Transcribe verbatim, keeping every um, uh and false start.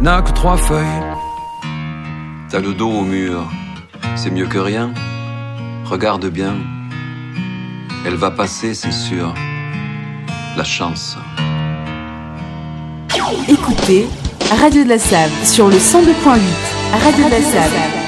n'a que trois feuilles. T'as le dos au mur, c'est mieux que rien. Regarde bien, elle va passer, c'est sûr. La chance. Écoutez Radio de la Save sur le cent deux point huit. Radio de la Save.